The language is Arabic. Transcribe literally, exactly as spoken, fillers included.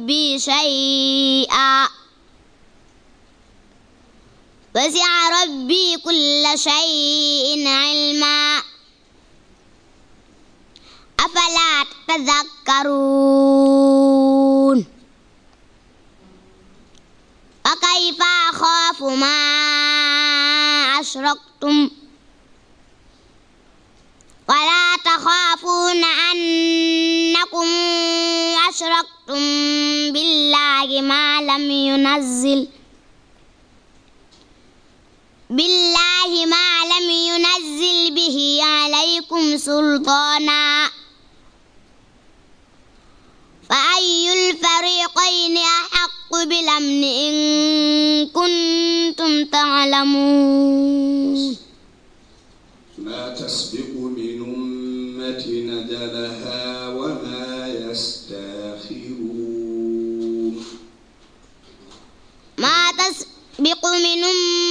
ربي شيئا وسع ربي كل شيء علما أفلا تتذكرون وكيف أخاف ما أشركتم ولا تخافون أنكم أشركتم بالله ما لم ينزل بالله ما لم ينزل به عليكم سلطانا فأي الفريقين أحق بالأمن إن كنتم تعلمون ما تسبق من أمة نجلها وما يستاخرون ما تسبق من أمة